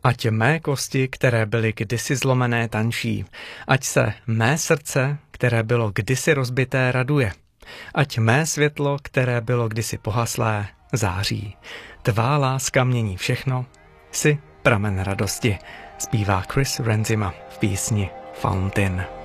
Ať mé kosti, které byly kdysi zlomené, tančí. Ať se mé srdce, které bylo kdysi rozbité, raduje. Ať mé světlo, které bylo kdysi pohaslé, září. Tvá láska mění všechno, jsi pramen radosti, zpívá Chris Renzima v písni Fountain.